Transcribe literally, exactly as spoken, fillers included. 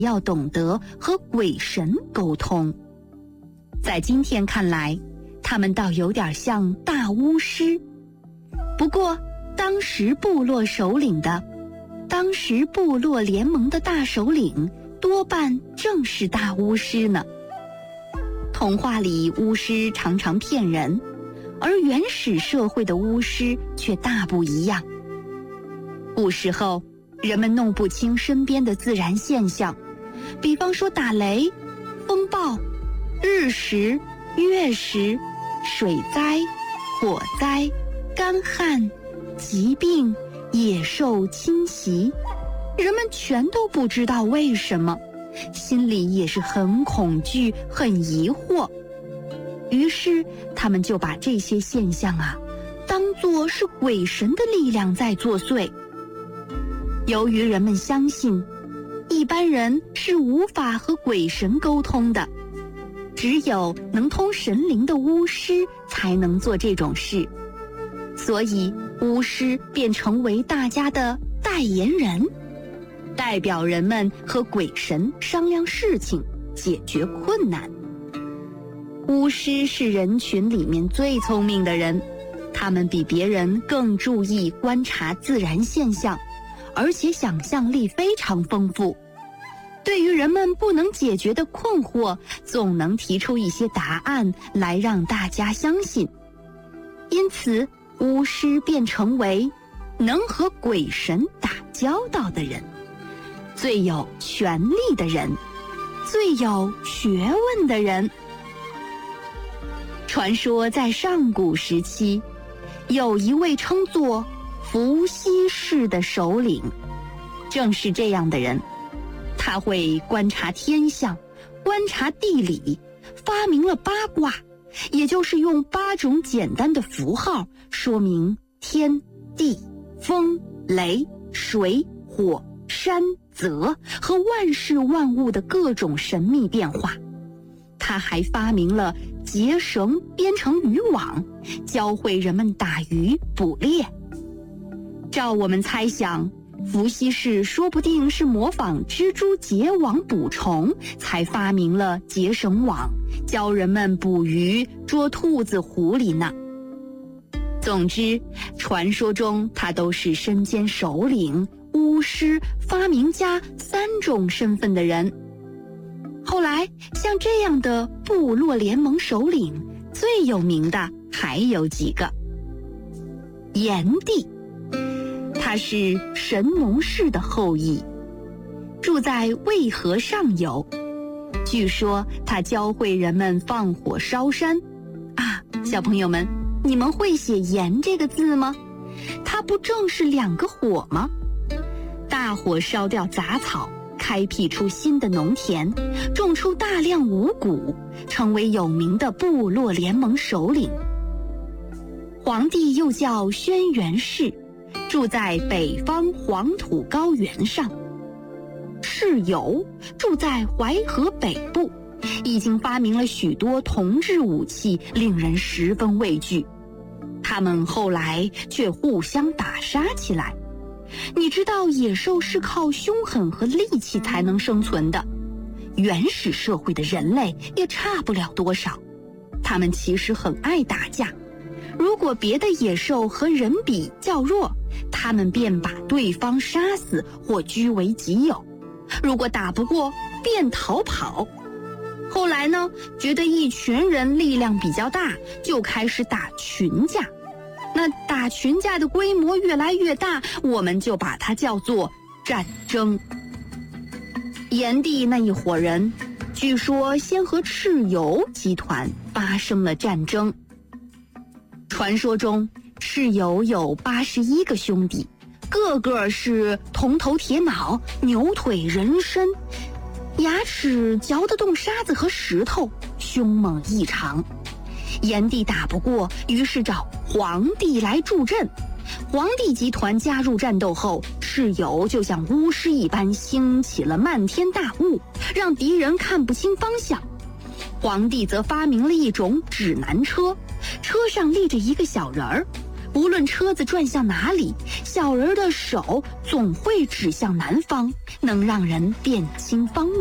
要懂得和鬼神沟通。在今天看来，他们倒有点像大巫师。不过，当时部落首领的，当时部落联盟的大首领，多半正是大巫师呢。童话里巫师常常骗人，而原始社会的巫师却大不一样。古时候，人们弄不清身边的自然现象，比方说打雷、风暴、日食、月食、水灾、火灾、干旱、疾病、野兽侵袭，人们全都不知道为什么，心里也是很恐惧、很疑惑。于是他们就把这些现象啊，当作是鬼神的力量在作祟。由于人们相信，一般人是无法和鬼神沟通的，只有能通神灵的巫师才能做这种事，所以巫师便成为大家的代言人，代表人们和鬼神商量事情，解决困难。巫师是人群里面最聪明的人，他们比别人更注意观察自然现象，而且想象力非常丰富。对于人们不能解决的困惑，总能提出一些答案来让大家相信。因此，巫师便成为能和鬼神打交道的人，最有权力的人，最有学问的人。传说在上古时期，有一位称作伏羲氏的首领，正是这样的人。他会观察天象，观察地理，发明了八卦，也就是用八种简单的符号说明天地风雷水火山泽和万事万物的各种神秘变化。他还发明了结绳编成渔网，教会人们打鱼捕猎。照我们猜想，伏羲氏说不定是模仿蜘蛛结网捕虫，才发明了结绳网，教人们捕鱼、捉兔子、狐狸呢。总之，传说中他都是身兼首领、巫师、发明家三种身份的人。后来，像这样的部落联盟首领，最有名的还有几个。炎帝，他是神农氏的后裔，住在渭河上游。据说他教会人们放火烧山啊，小朋友们，你们会写炎这个字吗？它不正是两个火吗？大火烧掉杂草，开辟出新的农田，种出大量五谷，成为有名的部落联盟首领。皇帝又叫轩辕氏，住在北方黄土高原上。蚩尤住在淮河北部，已经发明了许多铜制武器，令人十分畏惧。他们后来却互相打杀起来。你知道野兽是靠凶狠和力气才能生存的，原始社会的人类也差不了多少。他们其实很爱打架，如果别的野兽和人比较弱，他们便把对方杀死或据为己有，如果打不过便逃跑。后来呢，觉得一群人力量比较大，就开始打群架。那打群架的规模越来越大，我们就把它叫做战争。炎帝那一伙人，据说先和蚩尤集团发生了战争。传说中，蚩尤有八十一个兄弟，个个是铜头铁脑、牛腿人身，牙齿嚼得动沙子和石头，凶猛异常。炎帝打不过，于是找黄帝来助阵。黄帝集团加入战斗后，蚩尤就像巫师一般兴起了漫天大雾，让敌人看不清方向。黄帝则发明了一种指南车，车上立着一个小人儿， 无论车子转向哪里，小人儿的手总会指向南方，能让人辨清方位。